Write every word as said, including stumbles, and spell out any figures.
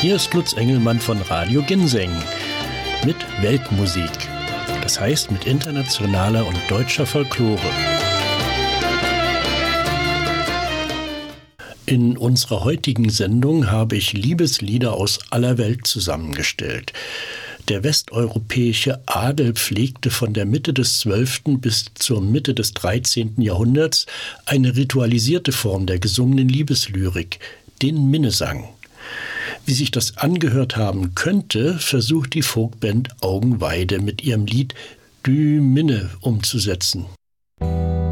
Hier ist Lutz Engelmann von Radio Ginseng mit Weltmusik. Das heißt mit internationaler und deutscher Folklore. In unserer heutigen Sendung habe ich Liebeslieder aus aller Welt zusammengestellt. Der westeuropäische Adel pflegte von der Mitte des zwölften bis zur Mitte des dreizehnten Jahrhunderts eine ritualisierte Form der gesungenen Liebeslyrik, den Minnesang. Wie sich das angehört haben könnte, versucht die Folkband Augenweide mit ihrem Lied »Dü Minne« umzusetzen.